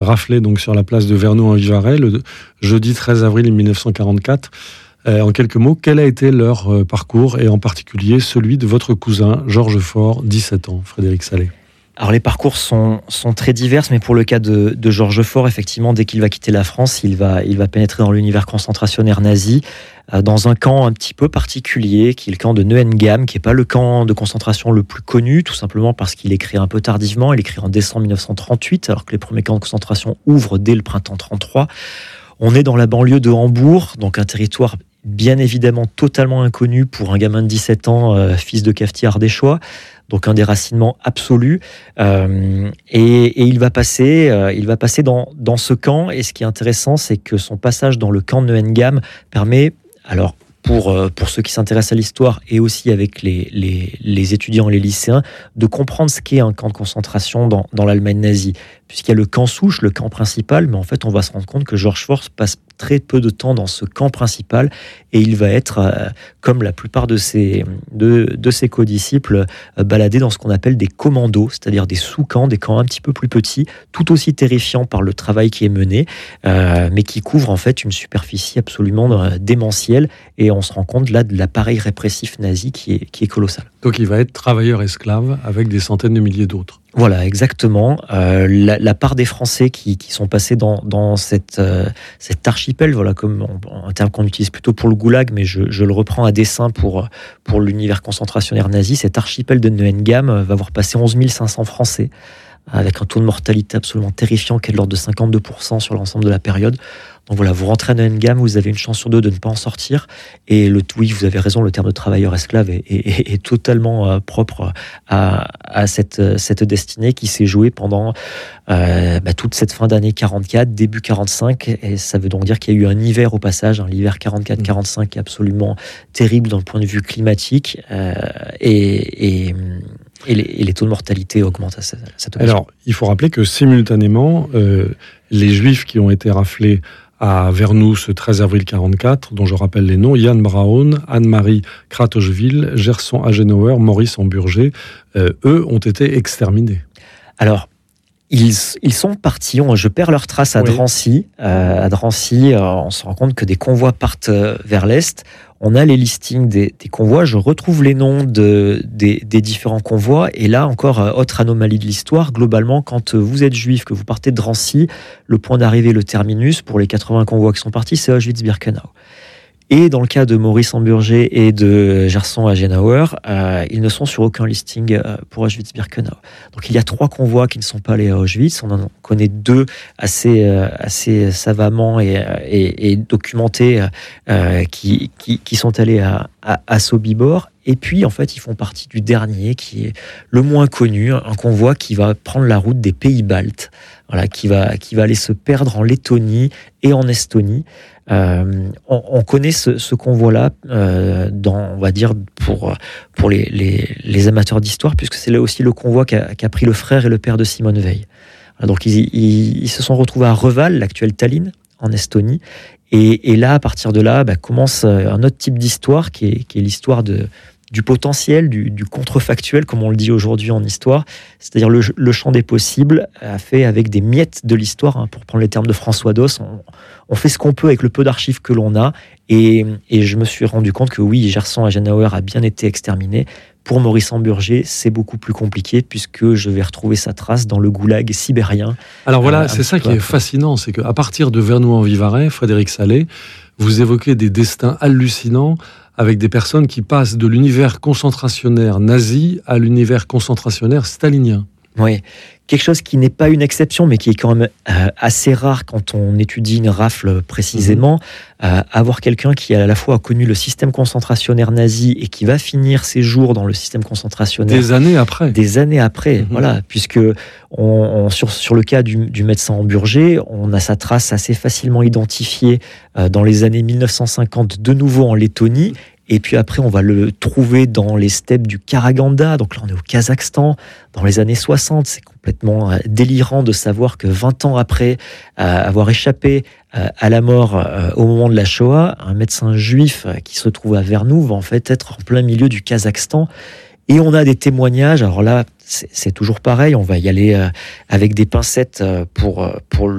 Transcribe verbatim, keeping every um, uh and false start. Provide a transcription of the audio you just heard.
raflé donc, sur la place de Vernoux-en-Vivarais le jeudi treize avril mille neuf cent quarante-quatre. Euh, en quelques mots, quel a été leur euh, parcours, et en particulier celui de votre cousin Georges Faure, dix-sept ans, Frédéric Sallet? Alors les parcours sont, sont très divers, mais pour le cas de, de Georges Faure, effectivement, dès qu'il va quitter la France, il va, il va pénétrer dans l'univers concentrationnaire nazi, euh, dans un camp un petit peu particulier, qui est le camp de Neuengamme, qui n'est pas le camp de concentration le plus connu, tout simplement parce qu'il est créé un peu tardivement. Il est créé en décembre mille neuf cent trente-huit, alors que les premiers camps de concentration ouvrent dès le printemps trente-trois. On est dans la banlieue de Hambourg, donc un territoire bien évidemment totalement inconnu pour un gamin de dix-sept ans, euh, fils de cafetier ardéchois, donc un déracinement absolu. Euh, et, et il va passer, euh, il va passer dans, dans ce camp, et ce qui est intéressant, c'est que son passage dans le camp de Neuengamme permet, alors pour, euh, pour ceux qui s'intéressent à l'histoire, et aussi avec les, les, les étudiants et les lycéens, de comprendre ce qu'est un camp de concentration dans, dans l'Allemagne nazie. Puisqu'il y a le camp souche, le camp principal, mais en fait on va se rendre compte que Georges Faure passe très peu de temps dans ce camp principal, et il va être, euh, comme la plupart de ses, de, de ses codisciples, euh, baladé dans ce qu'on appelle des commandos, c'est-à-dire des sous-camps, des camps un petit peu plus petits, tout aussi terrifiants par le travail qui est mené, euh, mais qui couvrent en fait une superficie absolument euh, démentielle, et on se rend compte là de l'appareil répressif nazi qui est, qui est colossal. Donc il va être travailleur-esclave avec des centaines de milliers d'autres. Voilà, exactement. Euh, la, la part des Français qui, qui sont passés dans, dans cette, euh, cet archipel, voilà, comme on, un terme qu'on utilise plutôt pour le goulag, mais je, je le reprends à dessein pour, pour l'univers concentrationnaire nazi, cet archipel de Neuengamme va voir passer onze mille cinq cents Français, avec un taux de mortalité absolument terrifiant qui est de l'ordre de cinquante-deux pour cent sur l'ensemble de la période. Donc voilà, vous rentrez à Neuengamme, vous avez une chance sur deux de ne pas en sortir. Et le, oui, vous avez raison, le terme de travailleur esclave est, est, est totalement euh, propre à, à cette, cette destinée qui s'est jouée pendant euh, bah, toute cette fin d'année quarante-quatre, début quarante-cinq. Et ça veut donc dire qu'il y a eu un hiver au passage, hein, l'hiver quarante-quatre quarante-cinq qui est absolument terrible d'un point de vue climatique. Euh, et, et Et les, et les taux de mortalité augmentent à cette, cette occasion. Alors, il faut rappeler que simultanément, euh, les Juifs qui ont été raflés à Vernoux ce treize avril quarante-quatre, dont je rappelle les noms, Yann Braun, Anne-Marie Kratochvil, Gerson Agenauer, Maurice Amburger, euh, eux ont été exterminés. Alors, Ils, ils sont partis, on, je perds leur trace à oui. Drancy. Euh, à Drancy, euh, on se rend compte que des convois partent euh, vers l'Est. On a les listings des, des convois, je retrouve les noms de, des, des différents convois. Et là, encore, euh, autre anomalie de l'histoire, globalement, quand vous êtes juif, que vous partez de Drancy, le point d'arrivée, le terminus, pour les quatre-vingts convois qui sont partis, c'est Auschwitz-Birkenau. Et dans le cas de Maurice Amburger et de Gerson Agenauer, euh, ils ne sont sur aucun listing euh, pour Auschwitz-Birkenau. Donc il y a trois convois qui ne sont pas allés à Auschwitz. On en connaît deux assez, euh, assez savamment et, et, et documentés euh, qui, qui, qui sont allés à, à, à Sobibor. Et puis, en fait, ils font partie du dernier, qui est le moins connu, un convoi qui va prendre la route des pays baltes, voilà, qui va, qui va aller se perdre en Lettonie et en Estonie. Euh, on, on connaît ce, ce convoi-là, euh, dans, on va dire, pour, pour les, les, les amateurs d'histoire, puisque c'est là aussi le convoi qu'a, qu'a pris le frère et le père de Simone Veil. Voilà, donc, ils, ils, ils se sont retrouvés à Reval, l'actuel Tallinn, en Estonie. Et, et là, à partir de là, bah, commence un autre type d'histoire, qui est, qui est l'histoire de... du potentiel, du, du contrefactuel, comme on le dit aujourd'hui en histoire, c'est-à-dire le, le champ des possibles, a fait avec des miettes de l'histoire, hein, pour prendre les termes de François Doss, on, on fait ce qu'on peut avec le peu d'archives que l'on a, et, et je me suis rendu compte que oui, Gerson Agenauer a bien été exterminé. Pour Maurice Amburger, c'est beaucoup plus compliqué, puisque je vais retrouver sa trace dans le goulag sibérien. Alors voilà, euh, c'est ça qui est fascinant, c'est qu'à partir de Vernoux-en-Vivarais, Frédéric Sallet, vous évoquez des destins hallucinants, avec des personnes qui passent de l'univers concentrationnaire nazi à l'univers concentrationnaire stalinien. Oui, quelque chose qui n'est pas une exception, mais qui est quand même euh, assez rare quand on étudie une rafle précisément. Mmh. Euh, avoir quelqu'un qui à la fois a connu le système concentrationnaire nazi et qui va finir ses jours dans le système concentrationnaire... Des années après. Des années après, mmh. voilà. Puisque on, on, sur, sur le cas du, du médecin Amburger, on a sa trace assez facilement identifiée euh, dans les années mille neuf cent cinquante, de nouveau en Lettonie. Et puis après, on va le trouver dans les steppes du Karaganda. Donc là, on est au Kazakhstan, dans les années soixante. C'est complètement délirant de savoir que vingt ans après euh, avoir échappé euh, à la mort euh, au moment de la Shoah, un médecin juif qui se trouve à Vernoux va en fait être en plein milieu du Kazakhstan. Et on a des témoignages. Alors là, c'est, c'est toujours pareil. On va y aller euh, avec des pincettes euh, pour, pour